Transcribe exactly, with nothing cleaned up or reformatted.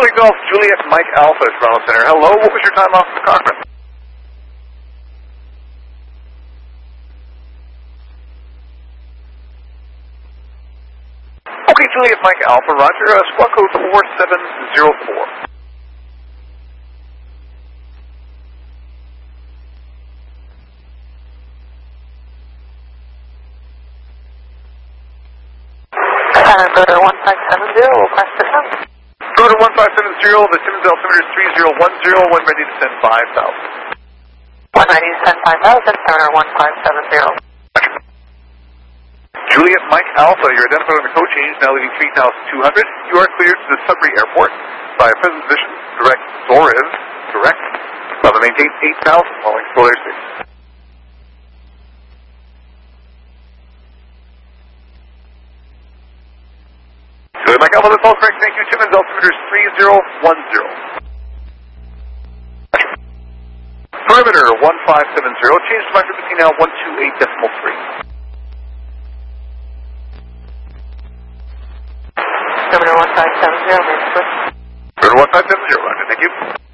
Charlie Golf, Juliet, Mike Alpha, Toronto Center. Hello, what was your time off the conference? Okay, Juliet, Mike Alpha, Roger, uh, squawk code four seven zero four. Uh, go to one five seven zero, we'll press the top. Go to one five seven zero, the Simmons altimeter is three zero one zero, when ready to send five thousand. When ready to send five thousand, Center one five seven zero. Juliet, Mike Alpha, you're identified on the code change, now leaving three thousand two hundred. You are cleared to the Sudbury Airport by present position, direct door is correct. Bravo maintain eight thousand, following full airspace. Juliet, Mike Alpha, that's all correct, thank you. Simmons altimeter is three zero one zero. Perimeter one five seven zero, change to my frequency now one two eight decimal three. Governor one five seven zero, next switch. Governor one five seven zero, Roger, thank you.